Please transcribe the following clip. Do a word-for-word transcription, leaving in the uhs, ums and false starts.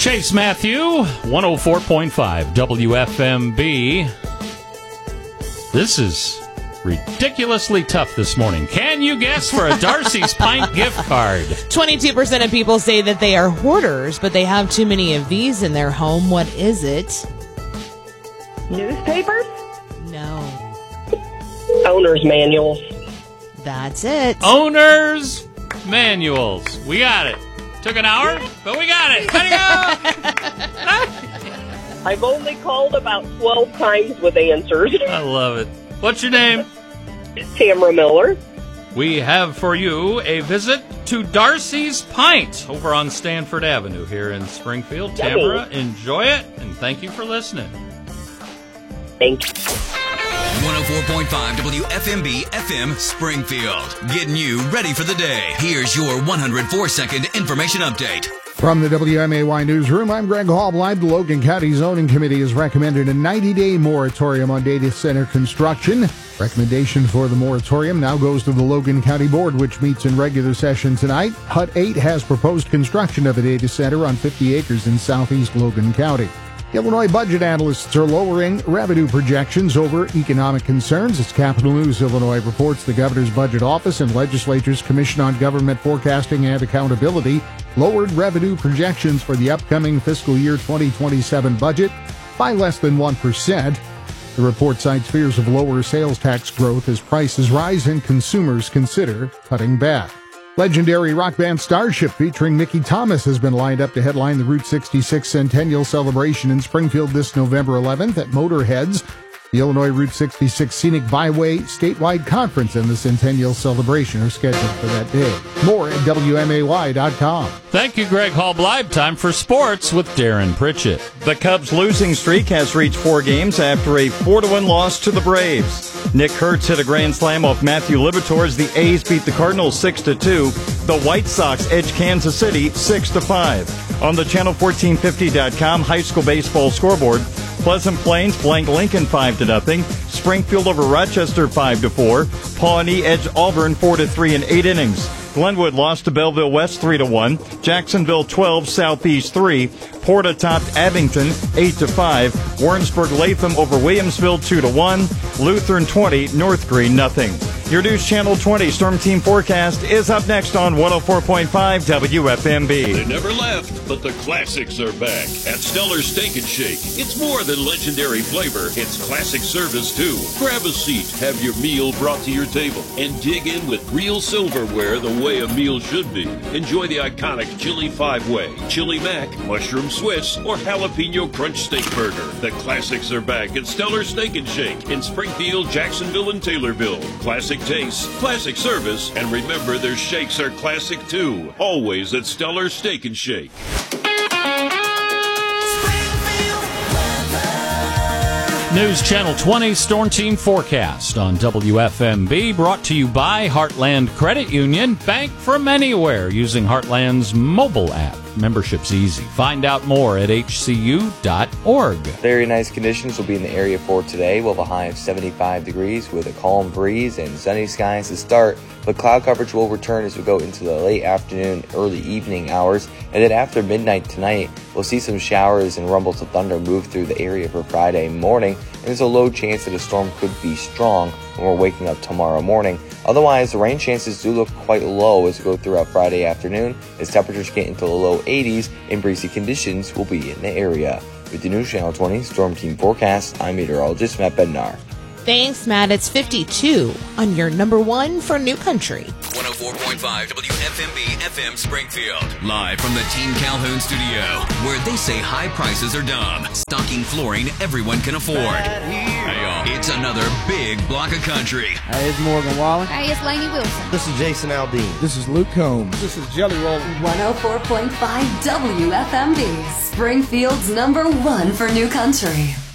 Chase Matthew, one oh four point five W F M B. This is ridiculously tough this morning. Can you guess for a Darcy's Pint gift card? twenty-two percent of people say that they are hoarders, but they have too many of these in their home. What is it? Newspapers? No. Owner's manuals. That's it. Owner's manuals. We got it. Took an hour, but we got it. Way to go! I've only called about twelve times with answers. I love it. What's your name? Tamara Miller. We have for you a visit to Darcy's Pint over on Stanford Avenue here in Springfield. Tamara, enjoy it, and thank you for listening. Thank you. one oh four point five W F M B F M Springfield. Getting you ready for the day. Here's your one hundred four second information update. From the W M A Y Newsroom, I'm Greg Hall. The Logan County Zoning Committee has recommended a ninety-day moratorium on data center construction. Recommendation for the moratorium now goes to the Logan County Board, which meets in regular session tonight. H U D eight has proposed construction of a data center on fifty acres in southeast Logan County. Illinois budget analysts are lowering revenue projections over economic concerns. As Capital News Illinois reports, the governor's budget office and legislature's Commission on Government Forecasting and Accountability lowered revenue projections for the upcoming fiscal year twenty twenty-seven budget by less than one percent. The report cites fears of lower sales tax growth as prices rise and consumers consider cutting back. Legendary rock band Starship featuring Mickey Thomas has been lined up to headline the Route sixty-six Centennial Celebration in Springfield this November eleventh at Motorhead's. The Illinois Route sixty-six Scenic Byway Statewide Conference and the Centennial Celebration are scheduled for that day. More at W M A Y dot com. Thank you, Greg Hall. Live time for sports with Darren Pritchett. The Cubs' losing streak has reached four games after a four to one loss to the Braves. Nick Kurtz hit a grand slam off Matthew Liberatore as the A's beat the Cardinals six to two. The White Sox edged Kansas City six to five. On the channel fourteen fifty dot com high school baseball scoreboard, Pleasant Plains blank Lincoln five to nothing. Springfield over Rochester five to four. Pawnee edged Auburn four to three in eight innings. Glenwood lost to Belleville West three to one. Jacksonville twelve, Southeast three. Porta topped Abington eight to five. Warrensburg Latham over Williamsville two to one. Lutheran twenty, North Green nothing. Your News Channel twenty Storm Team Forecast is up next on one oh four point five W F M B. They never left, but the classics are back at Stellar Steak and Shake. It's more than legendary flavor, it's classic service too. Grab a seat, have your meal brought to your table, and dig in with real silverware the way a meal should be. Enjoy the iconic Chili Five-Way, Chili Mac, Mushroom Swiss, or Jalapeno Crunch Steak Burger. The classics are back at Stellar Steak and Shake in Springfield, Jacksonville, and Taylorville. Classic taste, classic service, and remember their shakes are classic too. Always at Stellar Steak and Shake. News Channel twenty Storm Team Forecast on W F M B, brought to you by Heartland Credit Union. Bank from anywhere using Heartland's mobile app. Membership's easy. Find out more at H C U dot org. Very nice conditions will be in the area for today. We'll have a high of seventy-five degrees with a calm breeze and sunny skies to start. But cloud coverage will return as we go into the late afternoon, early evening hours. And then after midnight tonight, we'll see some showers and rumbles of thunder move through the area for Friday morning. And there's a low chance that a storm could be strong when we're waking up tomorrow morning. Otherwise, the rain chances do look quite low as we go throughout Friday afternoon, as temperatures get into the low eighties and breezy conditions will be in the area. With the News Channel twenty Storm Team Forecast, I'm meteorologist Matt Bednar. Thanks, Matt. It's fifty-two on your number one for New Country. one oh four point five W F M B F M Springfield. Live from the Team Calhoun studio, where they say high prices are dumb. Stocking flooring everyone can afford. Hey, y'all. It's another big block of country. Hey, it's Morgan Wallen. Hey, it's Lainey Wilson. This is Jason Aldean. This is Luke Combs. This is Jelly Roll. one oh four point five W F M B, Springfield's number one for New Country.